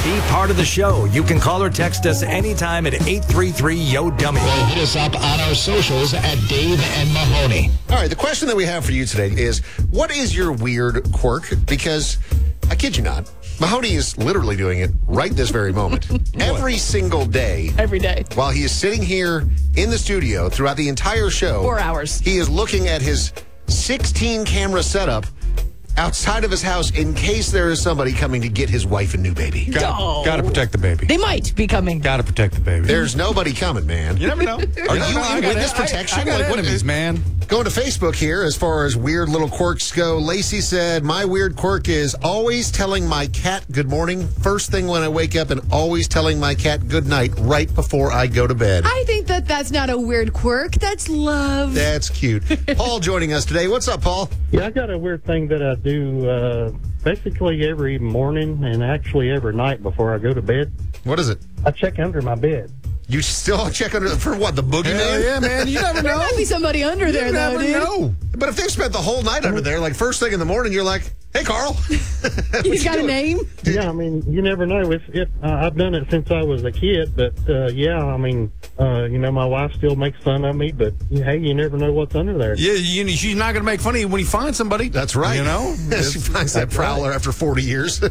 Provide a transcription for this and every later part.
Be part of the show. You can call or text us anytime at 833-YO-DUMMY. Or hit us up on our socials at Dave and Mahoney. All right, the question that we have for you today is, what is your weird quirk? Because, I kid you not, Mahoney is literally doing it right this very moment. Every single day. Every day. While he is sitting here in the studio throughout the entire show. 4 hours. He is looking at his 16-camera setup outside of his house in case there is somebody coming to get his wife a new baby. Got to protect the baby. They might be coming. Got to protect the baby. There's nobody coming, man. You never know. Are you in witness protection? I got Like, what enemies, is man. Going to Facebook here as far as weird little quirks go. Lacey said, my weird quirk is always telling my cat good morning first thing when I wake up and always telling my cat good night right before I go to bed. I think that's not a weird quirk. That's love. That's cute. Paul joining us today. What's up, Paul? Yeah, I got a weird thing that I do basically every morning and actually every night before I go to bed. What is it? I check under my bed. You still check under for what? The boogeyman? Hell yeah, man. You never There know. might be somebody under there, You though, never dude. know. But if they've spent the whole night under there, like first thing in the morning, you're like, hey, Carl. He's got a name. Yeah, I mean, you never know. I've done it since I was a kid, but yeah, I mean, my wife still makes fun of me, but hey, you never know what's under there. Yeah, she's not going to make fun of you when you find somebody. That's right. You know? She finds that prowler after 40 years.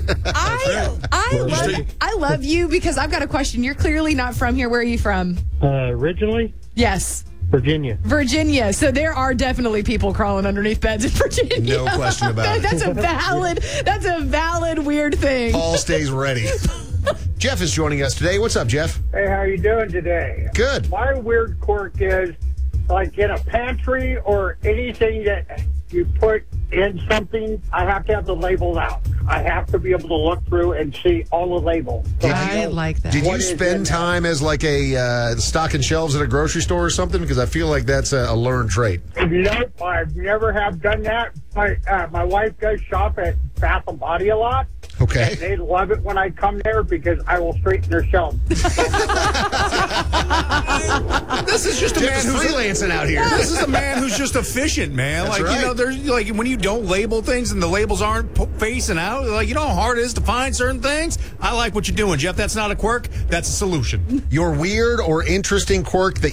I love you because I've got a question. You're clearly not from here. Where are you from? Originally, Yes. Virginia. Virginia. So there are definitely people crawling underneath beds in Virginia. No question about it. That's a valid weird thing. Paul stays ready. Jeff is joining us today. What's up, Jeff? Hey, how you doing today? Good. My weird quirk is, like in a pantry or anything that you put in something, I have to have the labels out. I have to be able to look through and see all the labels. So I like that. Did you What is spend in time as like a stocking shelves at a grocery store or something? Because I feel like that's a learned trait. Nope, I've never have done that. My wife does shop at Bath and Body a lot. Okay. They love it when I come there because I will straighten their shelves. This is just a Jeff man is who's freelancing out here. This is a man who's just efficient, man. That's like, right. there's like when you don't label things and the labels aren't facing out, like, you know how hard it is to find certain things? I like what you're doing, Jeff. That's not a quirk. That's a solution. Your weird or interesting quirk that